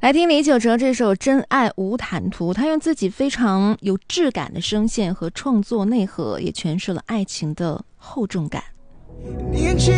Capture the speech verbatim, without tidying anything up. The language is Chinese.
来听李玖哲这首《真爱无坦途》，他用自己非常有质感的声线和创作内核，也诠释了爱情的厚重感。